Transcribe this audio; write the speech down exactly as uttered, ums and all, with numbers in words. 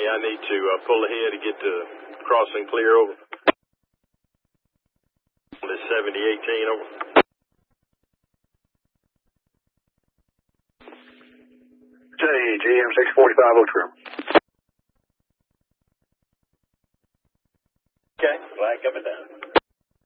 I need to uh, pull ahead to get the crossing clear, over. This seventy eighteen, over. Say, G M six forty-five, Oakland. Okay, flag coming down.